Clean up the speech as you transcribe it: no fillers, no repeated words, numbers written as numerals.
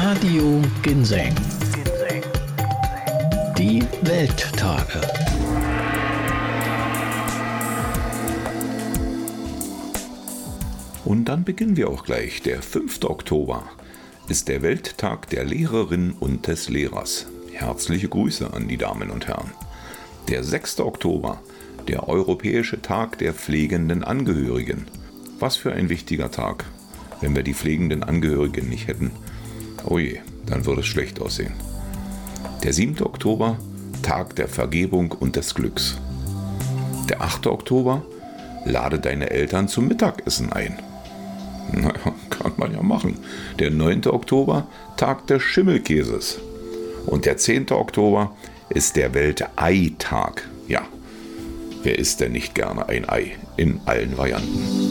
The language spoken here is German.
Radio Ginseng. Die Welttage. Und dann beginnen wir auch gleich. Der 5. Oktober ist der Welttag der Lehrerin und des Lehrers. Herzliche Grüße an die Damen und Herren. Der 6. Oktober, der Europäische Tag der pflegenden Angehörigen. Was für ein wichtiger Tag. Wenn wir die pflegenden Angehörigen nicht hätten, oh je, dann würde es schlecht aussehen. Der 7. Oktober, Tag der Vergebung und des Glücks. Der 8. Oktober, lade deine Eltern zum Mittagessen ein. Naja, kann man ja machen. Der 9. Oktober, Tag des Schimmelkäses. Und der 10. Oktober ist der Welt-Ei-Tag. Ja, wer isst denn nicht gerne ein Ei in allen Varianten?